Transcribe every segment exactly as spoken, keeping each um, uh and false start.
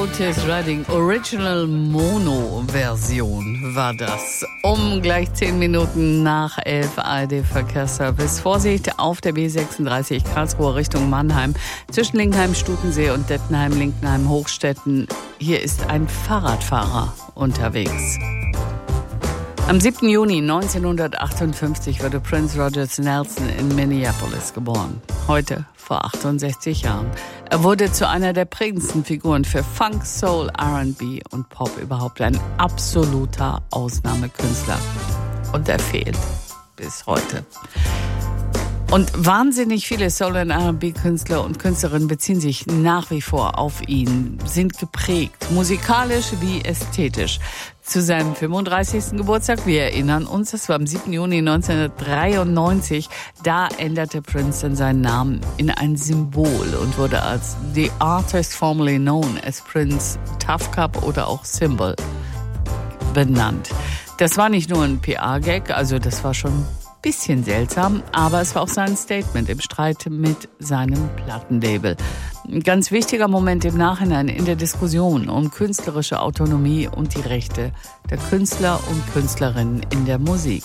Otis Redding, Original Mono-Version war das. Um gleich zehn Minuten nach elf A R D-Verkehrsservice. Vorsicht auf der B sechsunddreißig Karlsruhe Richtung Mannheim. Zwischen Linkenheim, Stutensee und Dettenheim, Linkenheim, Hochstetten. Hier ist ein Fahrradfahrer unterwegs. Am siebten Juni neunzehnhundertachtundfünfzig wurde Prince Rogers Nelson in Minneapolis geboren. Heute vor achtundsechzig Jahren. Er wurde zu einer der prägendsten Figuren für Funk, Soul, R and B und Pop überhaupt. Ein absoluter Ausnahmekünstler. Und er fehlt bis heute. Und wahnsinnig viele Soul- und R and B-Künstler und Künstlerinnen beziehen sich nach wie vor auf ihn, sind geprägt, musikalisch wie ästhetisch. Zu seinem fünfunddreißigsten Geburtstag, wir erinnern uns, das war am siebten Juni neunzehnhundertdreiundneunzig, da änderte Prince dann seinen Namen in ein Symbol und wurde als The Artist Formerly Known as Prince Tough Cup oder auch Symbol benannt. Das war nicht nur ein P R-Gag, also das war schon bisschen seltsam, aber es war auch sein Statement im Streit mit seinem Plattenlabel. Ein ganz wichtiger Moment im Nachhinein in der Diskussion um künstlerische Autonomie und die Rechte der Künstler und Künstlerinnen in der Musik.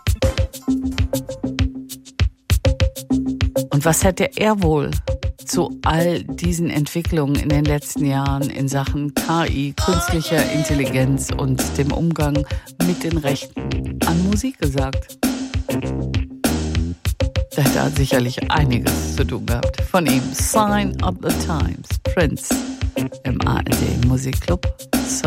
Und was hätte er wohl zu all diesen Entwicklungen in den letzten Jahren in Sachen K I, künstlicher Intelligenz und dem Umgang mit den Rechten an Musik gesagt? Da hätte er sicherlich einiges zu tun gehabt. Von ihm Sign of the Times, Prince im A R D Musikclub.